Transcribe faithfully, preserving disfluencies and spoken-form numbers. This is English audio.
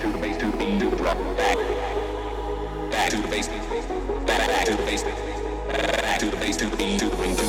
to the bass, to the beat, to the drum, back, back to the bass, back, back to the bass, back to the bass, to the beat, to the ring.